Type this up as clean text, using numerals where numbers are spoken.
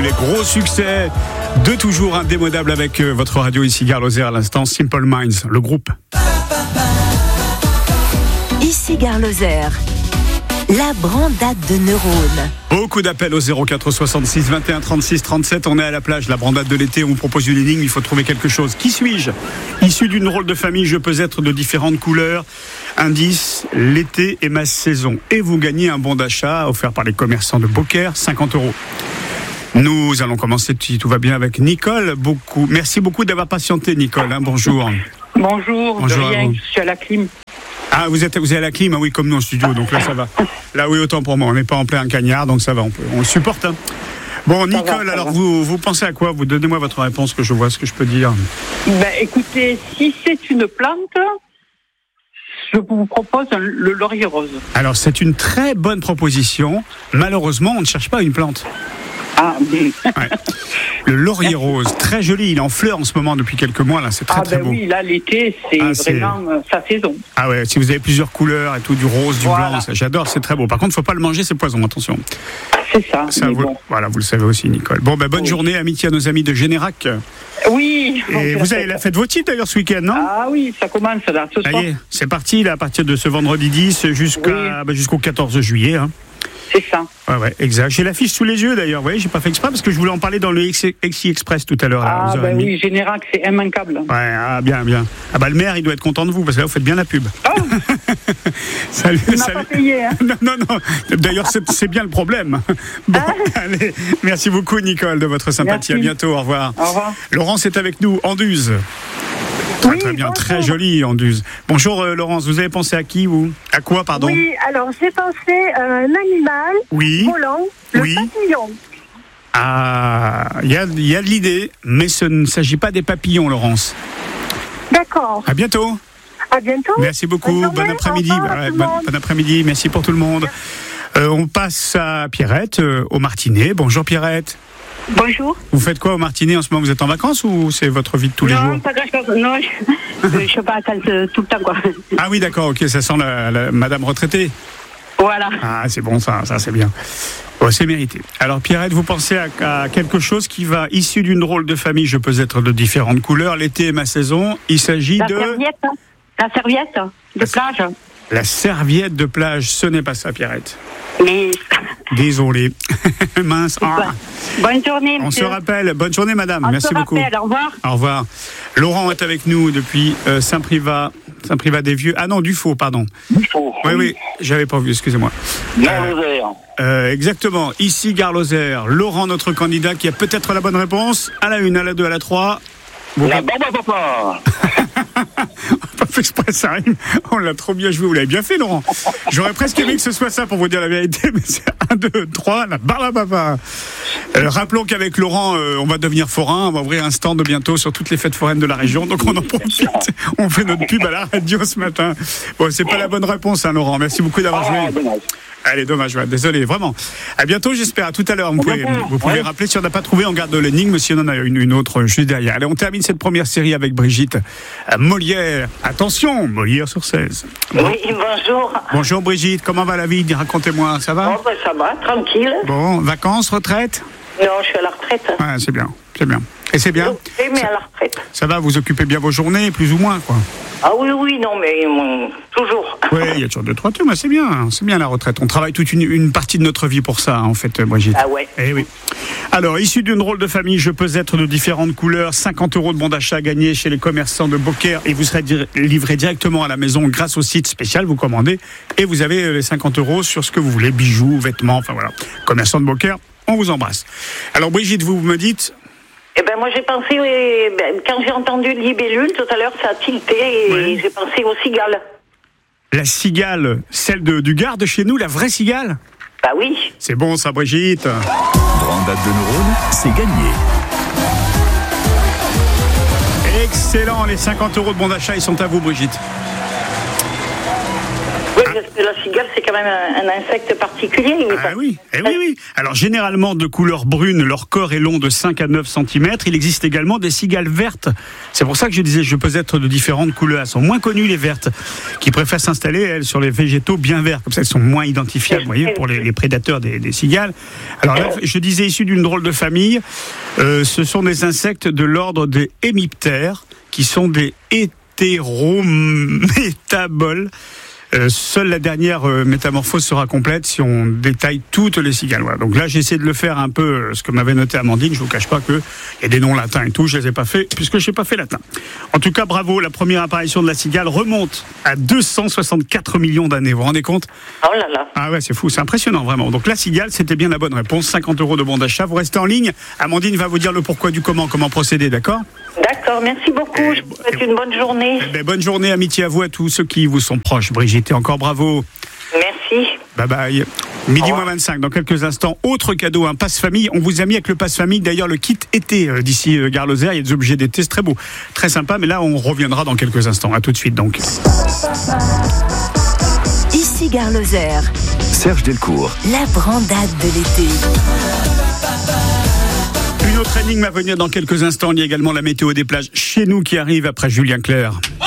les gros succès de toujours indémodable avec votre radio ici Gare Lozère à l'instant, Simple Minds, le groupe. Ici Gare Lozère, la brandade de neurones. Beaucoup d'appels au 04 66 21 36 37. On est à la plage, la brandade de l'été. On vous propose une énigme, il faut trouver quelque chose. Qui suis-je? Issu d'une drôle de famille, je peux être de différentes couleurs. Indice, l'été est ma saison. Et vous gagnez un bon d'achat offert par les commerçants de Beaucaire, 50 €. Nous allons commencer, si tout va bien, avec Nicole. Merci beaucoup d'avoir patienté, Nicole. Bonjour. Bonjour, de rien, je suis à la clim. Ah, vous êtes à la clim, oui, comme nous en studio, donc là ça va. Là oui, autant pour moi, on n'est pas en plein cagnard, donc ça va, on le supporte. Hein. Bon, Nicole, alors vous pensez à quoi? Vous donnez-moi votre réponse, que je vois ce que je peux dire. Écoutez, si c'est une plante, je vous propose le laurier rose. Alors, c'est une très bonne proposition. Malheureusement, on ne cherche pas une plante. Ah, oui. Ouais. Le laurier rose, très joli, il est en fleurs en ce moment depuis quelques mois, là, c'est très beau. Oui, là, l'été, c'est vraiment sa saison. Ah ouais, si vous avez plusieurs couleurs et tout, du rose, du blanc, ça, j'adore, c'est très beau. Par contre, il ne faut pas le manger, c'est poison, attention. C'est ça. Voilà, vous le savez aussi, Nicole. Bon, bonne journée, amitié à nos amis de Générac. Oui. Et vous avez la fête de vos types d'ailleurs ce week-end, non? Ah oui, ça commence là, ce soir. Allez, c'est parti, là, à partir de ce vendredi 10 jusqu'au 14 juillet. Hein. C'est ça. Ouais, exact. J'ai l'affiche sous les yeux d'ailleurs. Vous voyez, j'ai pas fait exprès parce que je voulais en parler dans le XI Express tout à l'heure. Oui, Générac, c'est immanquable. Ouais, bien. Le maire, il doit être content de vous parce que là, vous faites bien la pub. Oh. Salut. Il m'a pas payé. Hein. Non. D'ailleurs, c'est bien le problème. Bon, allez, merci beaucoup, Nicole, de votre sympathie. Merci. À bientôt. Au revoir. Au revoir. Laurence est avec nous, Anduze. Très bien, bonjour. Très joli, Anduze. Bonjour, Laurence. Vous avez pensé à qui ou à quoi, pardon? Oui, alors j'ai pensé à un animal volant, le papillon. Ah, il y a de l'idée, mais ce ne s'agit pas des papillons, Laurence. D'accord. À bientôt. À bientôt. Merci beaucoup. Bon après-midi. Bon après-midi. Merci pour tout le monde. On passe à Pierrette, au Martinet. Bonjour, Pierrette. Bonjour. Vous faites quoi au Martinet en ce moment? Vous êtes en vacances ou c'est votre vie de tous les jours? Non, pas grand-chose. Non, je suis pas à tout le temps, quoi. Ah oui, d'accord, ok, ça sent la madame retraitée. Voilà. Ah, c'est bon, ça c'est bien. Bon, c'est mérité. Alors, Pierrette, vous pensez à quelque chose qui va, issu d'une drôle de famille, je peux être de différentes couleurs. L'été est ma saison. Il s'agit La serviette de plage. La serviette de plage, ce n'est pas ça, Pierrette. Mais... Désolé. Mince. Bonne journée, monsieur. On se rappelle. Bonne journée, madame. Merci beaucoup. Au revoir. Au revoir. Laurent est avec nous depuis Saint-Privat des Vieux. Ah non, Dufaux, pardon. Dufaux. Oui, j'avais pas vu, excusez-moi. Gare Lozère. Exactement. Ici, Gare Lozère. Laurent, notre candidat, qui a peut-être la bonne réponse. À la 1, à la 2, à la 3. La barbe à papa. Pas fait exprès, ça rime. On l'a trop bien joué. Vous l'avez bien fait, Laurent. J'aurais presque aimé que ce soit ça pour vous dire la vérité, mais c'est 1, 2, 3, la barbe à papa. Rappelons qu'avec Laurent, on va devenir forain. On va ouvrir un stand bientôt sur toutes les fêtes foraines de la région. Donc on en profite. On fait notre pub à la radio ce matin. Bon, c'est pas la bonne réponse, hein, Laurent. Merci beaucoup d'avoir joué. Allez, dommage, désolé, vraiment. À bientôt, j'espère. À tout à l'heure. Vous pouvez rappeler, si on n'a pas trouvé, on garde l'énigme. Si on en a une autre juste derrière. Allez, on termine cette première série avec Brigitte. Molière. Attention, Molière sur 16. Oui, bonjour. Bonjour Brigitte, comment va la vie? Racontez-moi, ça va? Ça va, tranquille. Bon, vacances, retraite? Non, je suis à la retraite. Ouais, c'est bien. Et c'est bien? Oui, mais à la retraite. Ça va, vous occupez bien vos journées, plus ou moins, quoi? Ah oui, non, mais toujours. Oui, il y a toujours 2-3 trucs, mais c'est bien la retraite. On travaille toute une partie de notre vie pour ça, en fait, Brigitte. Ah ouais. Eh oui. Alors, issu d'une drôle de famille, je peux être de différentes couleurs, 50 € de bon d'achat à gagner chez les commerçants de Beaucaire et vous serez livré directement à la maison grâce au site spécial, vous commandez et vous avez les 50 € sur ce que vous voulez, bijoux, vêtements, enfin voilà. Commerçants de Beaucaire, on vous embrasse. Alors, Brigitte, vous me dites... Eh ben moi j'ai pensé, quand j'ai entendu libellule tout à l'heure, ça a tilté et j'ai pensé aux cigales. La cigale, celle du Gard de chez nous, la vraie cigale? Bah oui. C'est bon ça, Brigitte. Brandade de neurones, c'est gagné. Excellent, les 50 € de bon d'achat, ils sont à vous, Brigitte. Oui, j'espère. La cigale, c'est quand même un insecte particulier. Oui. Alors, généralement de couleur brune, leur corps est long de 5 à 9 cm. Il existe également des cigales vertes. C'est pour ça que je disais, je peux être de différentes couleurs. Elles sont moins connues, les vertes, qui préfèrent s'installer, elles, sur les végétaux bien verts. Comme ça, elles sont moins identifiables, vous voyez, pour les prédateurs des cigales. Alors là, je disais, issus d'une drôle de famille, ce sont des insectes de l'ordre des hémiptères, qui sont des hétérométaboles. Seule la dernière métamorphose sera complète si on détaille toutes les cigales. Voilà. Donc là, j'ai essayé de le faire un peu ce que m'avait noté Amandine. Je vous cache pas qu'il y a des noms latins et tout. Je les ai pas fait puisque je n'ai pas fait latin. En tout cas, bravo. La première apparition de la cigale remonte à 264 millions d'années. Vous vous rendez compte ? Oh là là. Ah ouais, c'est fou. C'est impressionnant, vraiment. Donc la cigale, c'était bien la bonne réponse. 50 € de bon d'achat. Vous restez en ligne. Amandine va vous dire le pourquoi du comment procéder, d'accord ? D'accord, merci beaucoup. Je vous souhaite une bonne journée. Bonne journée, amitié à vous, à tous ceux qui vous sont proches. Brigitte, encore bravo. Merci. Bye bye. Midi moins 25, dans quelques instants. Autre cadeau, un passe-famille. On vous a mis avec le passe-famille, d'ailleurs, le kit été d'ici Gare Lozère. Il y a des objets d'été, c'est très beau. Très sympa, mais là, on reviendra dans quelques instants. À tout de suite, donc. Ici Gare Lozère. Serge Delcourt. La brandade de l'été. Une autre énigme à venir dans quelques instants. Il y a également la météo des plages chez nous qui arrive après Julien Clerc.